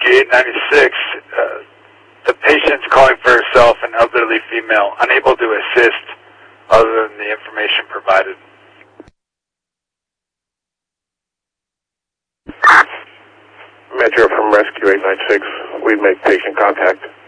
Rescue 896. The patient's calling for herself, an elderly female, unable to assist other than the information provided. Metro from Rescue 896. We make patient contact.